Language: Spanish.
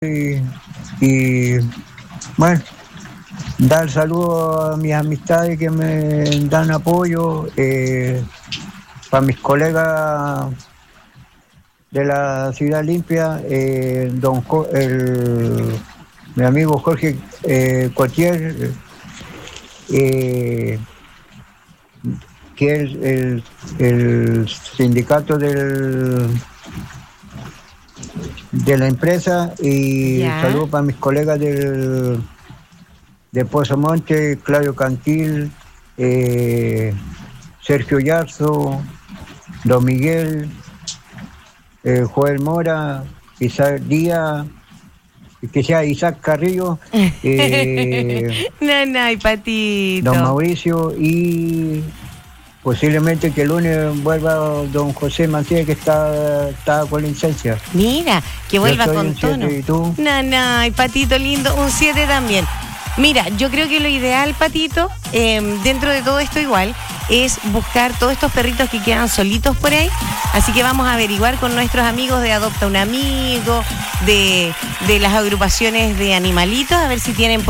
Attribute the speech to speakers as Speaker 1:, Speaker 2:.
Speaker 1: y bueno, dar saludos a mis amistades que me dan apoyo, para mis colegas de la Ciudad Limpia, mi amigo Jorge Cotier, que es el sindicato de la empresa, y saludos para mis colegas de Pozo Monte, Claudio Cantil, Sergio Yarzo, Don Miguel, Joel Mora, Isaac Díaz, que sea Isaac Carrillo,
Speaker 2: y Patito,
Speaker 1: Don Mauricio, y posiblemente que el lunes vuelva don José Mancilla, que está con licencia.
Speaker 2: Mira, que vuelva con tono.
Speaker 1: 7, ¿y tú?
Speaker 2: Y Patito lindo, un 7 también. Mira, yo creo que lo ideal, Patito, dentro de todo esto igual, es buscar todos estos perritos que quedan solitos por ahí. Así que vamos a averiguar con nuestros amigos de Adopta un Amigo, de las agrupaciones de animalitos, a ver si tienen